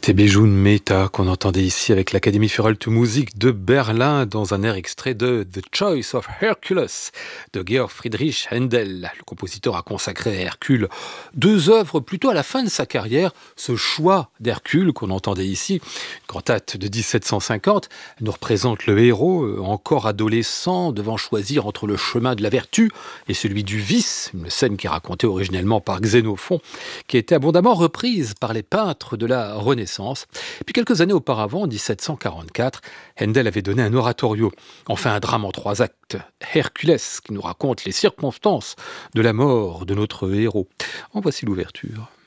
C'était Bejun Mehta qu'on entendait ici avec l'Académie für alte Musik de Berlin dans un air extrait de The Choice of Hercules de Georg Friedrich Händel. Le compositeur a consacré à Hercule deux œuvres plutôt à la fin de sa carrière. Ce choix d'Hercule qu'on entendait ici, une cantate de 1750, nous représente le héros encore adolescent devant choisir entre le chemin de la vertu et celui du vice, une scène qui est racontée originellement par Xénophon, qui a été abondamment reprise par les peintres de la Renaissance. Puis quelques années auparavant, en 1744, Händel avait donné un oratorio, enfin un drame en 3 actes, Hercules, qui nous raconte les circonstances de la mort de notre héros. En voici l'ouverture.